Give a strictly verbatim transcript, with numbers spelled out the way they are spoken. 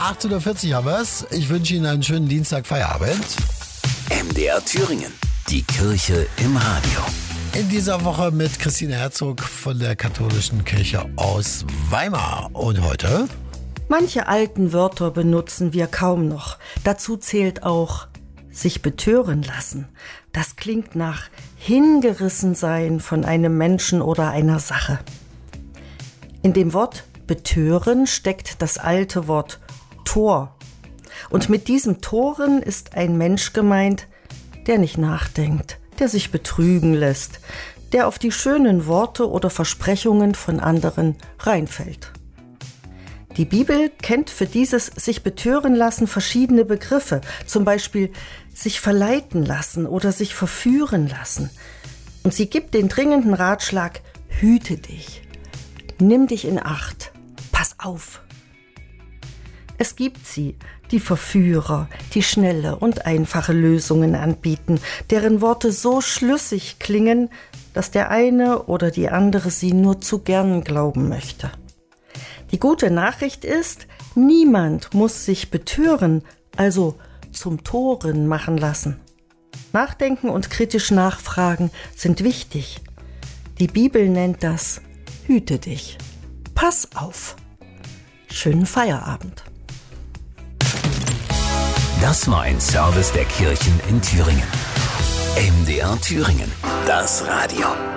acht Uhr vierzig haben wir's. Ich wünsche Ihnen einen schönen Dienstag, Feierabend. M D R Thüringen, die Kirche im Radio. In dieser Woche mit Christine Herzog von der Katholischen Kirche aus Weimar. Und heute? Manche alten Wörter benutzen wir kaum noch. Dazu zählt auch sich betören lassen. Das klingt nach hingerissen sein von einem Menschen oder einer Sache. In dem Wort betören steckt das alte Wort Tor. Und mit diesem Toren ist ein Mensch gemeint, der nicht nachdenkt, der sich betrügen lässt, der auf die schönen Worte oder Versprechungen von anderen reinfällt. Die Bibel kennt für dieses sich betören lassen verschiedene Begriffe, zum Beispiel sich verleiten lassen oder sich verführen lassen. Und sie gibt den dringenden Ratschlag, hüte dich, nimm dich in Acht, pass auf. Es gibt sie, die Verführer, die schnelle und einfache Lösungen anbieten, deren Worte so schlüssig klingen, dass der eine oder die andere sie nur zu gern glauben möchte. Die gute Nachricht ist, niemand muss sich betören, also zum Toren machen lassen. Nachdenken und kritisch nachfragen sind wichtig. Die Bibel nennt das hüte dich, pass auf. Schönen Feierabend. Das war ein Service der Kirchen in Thüringen. M D R Thüringen, das Radio.